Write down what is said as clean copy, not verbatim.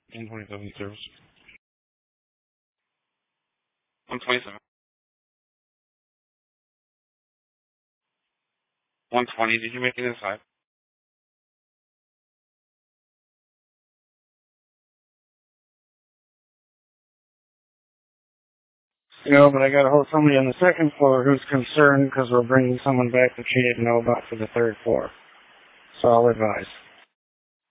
127 service. 127. 120. Did you make it inside? No, but I got to hold somebody on the second floor who's concerned because we're bringing someone back that she didn't know about for the third floor. So I'll advise.